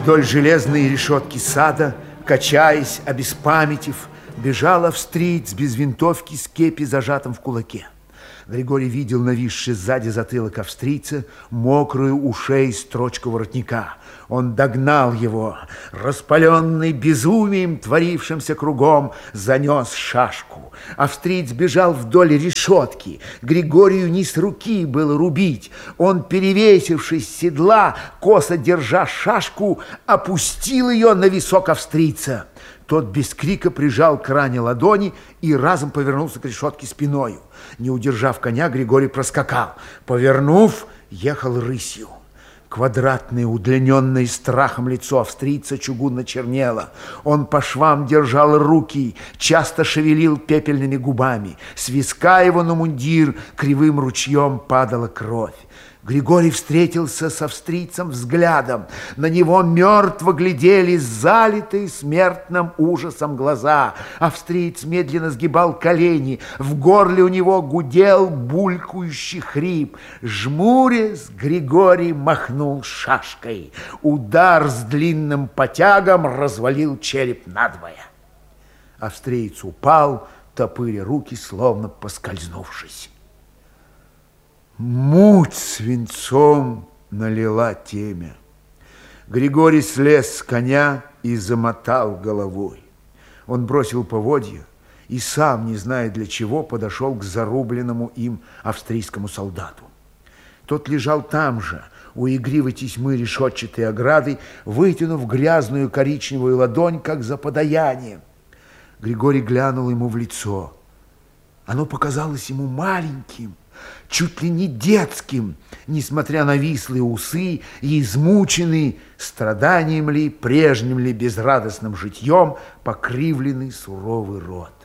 Вдоль железной решетки сада, качаясь, обеспамятив, бежал австриец без винтовки с кепи, зажатым в кулаке. Григорий видел нависший сзади затылок австрийца, мокрую у шеи строчку воротника. Он догнал его, распаленный безумием, творившимся кругом, занес шашку. Австриец бежал вдоль решетки. Григорию не с руки было рубить. Он, перевесившись с седла, косо держа шашку, опустил ее на висок австрийца. Тот без крика прижал к ране ладони и разом повернулся к решетке спиною. Не удержав коня, Григорий проскакал. Повернув, ехал рысью. Квадратное, удлиненное страхом лицо австрийца чугунно чернело. Он по швам держал руки, часто шевелил пепельными губами. С виска его на мундир кривым ручьем падала кровь. Григорий встретился с австрийцем взглядом. На него мертво глядели залитые смертным ужасом глаза. Австриец медленно сгибал колени. В горле у него гудел булькающий хрип. Жмурясь, Григорий махнул шашкой. Удар с длинным потягом развалил череп надвое. Австриец упал, топыря руки, словно поскользнувшись. Муть свинцом налила темя. Григорий слез с коня и замотал головой. Он бросил поводья и сам, не зная для чего, подошел к зарубленному им австрийскому солдату. Тот лежал там же, у игривой тесьмы решетчатой ограды, вытянув грязную коричневую ладонь, как за подаяние. Григорий глянул ему в лицо. Оно показалось ему маленьким, чуть ли не детским, несмотря на вислые усы и измученный страданием ли, прежним ли безрадостным житьем покривленный суровый рот.